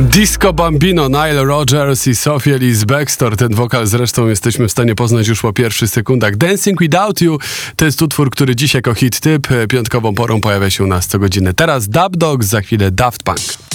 Disco Bambino, Nile Rodgers i Sophie Ellis Bextor. Ten wokal zresztą jesteśmy w stanie poznać już po pierwszych sekundach. Dancing Without You to jest utwór, który dziś jako hit typ piątkową porą pojawia się u nas co godzinę. Teraz Dub Dogs, za chwilę Daft Punk.